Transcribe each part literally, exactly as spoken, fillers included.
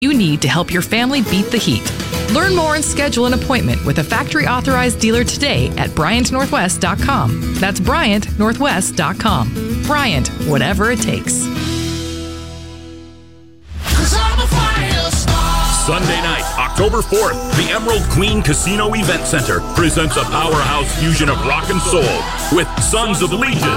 you need to help your family beat the heat. Learn more and schedule an appointment with a factory-authorized dealer today at Bryant Northwest dot com. That's Bryant Northwest dot com. Bryant, whatever it takes. Sunday night, October fourth, the Emerald Queen Casino Event Center presents a powerhouse fusion of rock and soul with Sons of Legion.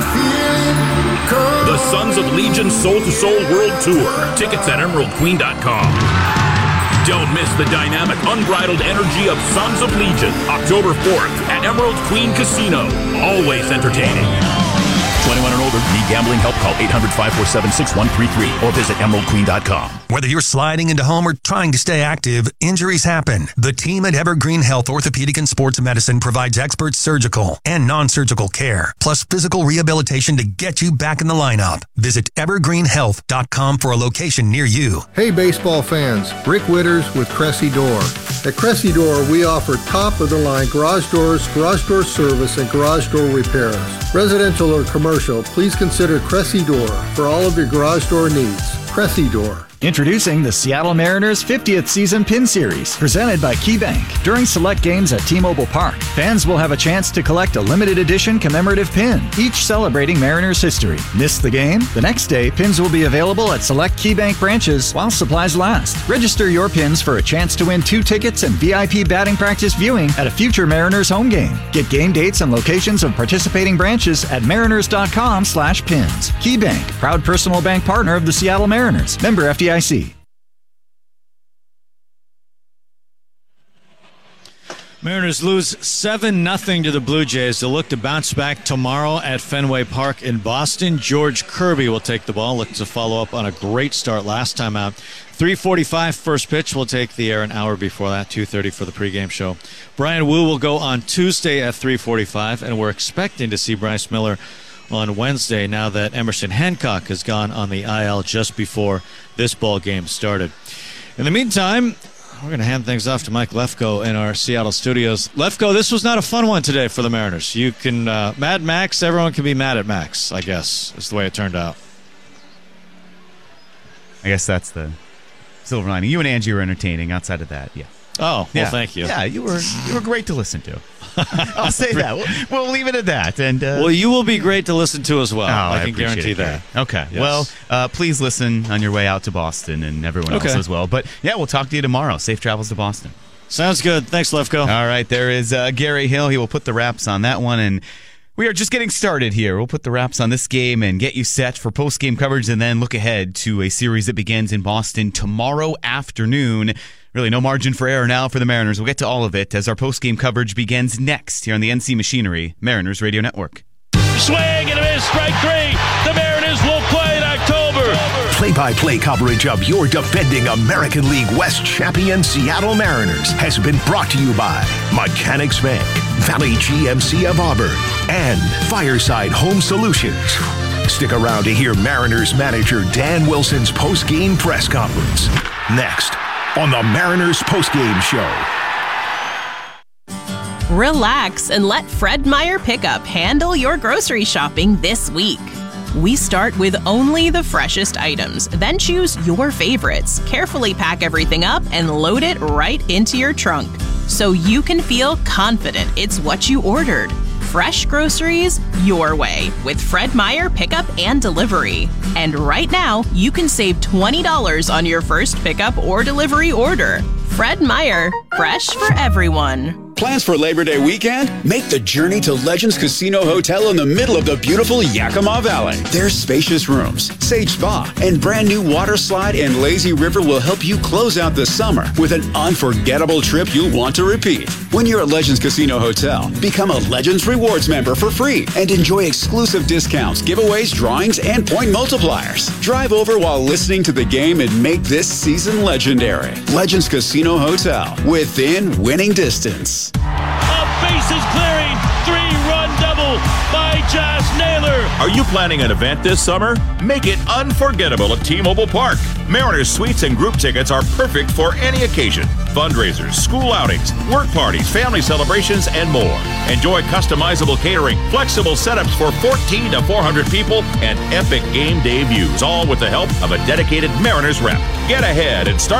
The Sons of Legion Soul to Soul World Tour. Tickets at emerald queen dot com. Don't miss the dynamic, unbridled energy of Sons of Legion, October fourth at Emerald Queen Casino. Always entertaining. twenty-one and older. Need gambling help? Call eight hundred, five four seven, six one three three or visit emerald queen dot com. Whether you're sliding into home or trying to stay active, injuries happen. The team at Evergreen Health Orthopedic and Sports Medicine provides expert surgical and non-surgical care, plus physical rehabilitation to get you back in the lineup. Visit evergreen health dot com for a location near you. Hey baseball fans, Rick Witters with Cressy Door. At Cressy Door, we offer top-of-the-line garage doors, garage door service, and garage door repairs. Residential or commercial, please consider Cressy Door for all of your garage door needs. Cressy Door. Introducing the Seattle Mariners fiftieth Season Pin Series, presented by KeyBank. During select games at T-Mobile Park, fans will have a chance to collect a limited edition commemorative pin, each celebrating Mariners history. Miss the game? The next day, pins will be available at select KeyBank branches while supplies last. Register your pins for a chance to win two tickets and V I P batting practice viewing at a future Mariners home game. Get game dates and locations of participating branches at mariners dot com slash pins. KeyBank, proud personal bank partner of the Seattle Mariners. Member F D I C. Mariners lose seven nothing to the Blue Jays. They'll look to bounce back tomorrow at Fenway Park in Boston. George Kirby will take the ball, looking to follow up on a great start last time out. three forty-five first pitch will take the air an hour before that, two thirty for the pregame show. Brian Wu will go on Tuesday at three forty-five, and we're expecting to see Bryce Miller on Wednesday now that Emerson Hancock has gone on the I L just before this ball game started. In the meantime, we're going to hand things off to Mike Lefko in our Seattle studios. Lefko, this was not a fun one today for the Mariners. You can, uh, Mad Max, everyone can be mad at Max, I guess, is the way it turned out. I guess that's the silver lining. You and Angie were entertaining outside of that, yeah. Oh, well, yeah. Thank you. Yeah, you were you were great to listen to. I'll say that. We'll, we'll leave it at that. And uh, well, you will be great to listen to as well. Oh, I can I guarantee it, that. Gary. Okay. Yes. Well, uh, please listen on your way out to Boston and everyone okay. else as well. But yeah, we'll talk to you tomorrow. Safe travels to Boston. Sounds good. Thanks, Lefko. All right. There is uh, Gary Hill. He will put the wraps on that one. And we are just getting started here. We'll put the wraps on this game and get you set for post-game coverage and then look ahead to a series that begins in Boston tomorrow afternoon. Really no margin for error now for the Mariners. We'll get to all of it as our post-game coverage begins next here on the N C Machinery Mariners Radio Network. Swing and a miss, strike three. The Mariners will play in October. Play-by-play coverage of your defending American League West champion Seattle Mariners has been brought to you by Mechanics Bank, Valley G M C of Auburn, and Fireside Home Solutions. Stick around to hear Mariners manager Dan Wilson's post-game press conference. Next on the Mariners postgame show. Relax and let Fred Meyer Pickup handle your grocery shopping this week. We start with only the freshest items, then choose your favorites, carefully pack everything up, and load it right into your trunk so you can feel confident it's what you ordered. Fresh groceries your way with Fred Meyer Pickup and Delivery. And right now, you can save twenty dollars on your first pickup or delivery order. Fred Meyer, fresh for everyone. Plans for Labor Day weekend? Make the journey to Legends Casino Hotel in the middle of the beautiful Yakima Valley. Their spacious rooms, Sage Spa, and brand new water slide and lazy river will help you close out the summer with an unforgettable trip you'll want to repeat. When you're at Legends Casino Hotel, become a Legends Rewards member for free and enjoy exclusive discounts, giveaways, drawings, and point multipliers. Drive over while listening to the game and make this season legendary. Legends Casino Hotel, within winning distance. A bases clearing, three-run double by Josh Naylor. Are you planning an event this summer? Make it unforgettable at T-Mobile Park. Mariners suites and group tickets are perfect for any occasion. Fundraisers, school outings, work parties, family celebrations, and more. Enjoy customizable catering, flexible setups for fourteen to four hundred people, and epic game day views, all with the help of a dedicated Mariners rep. Get ahead and start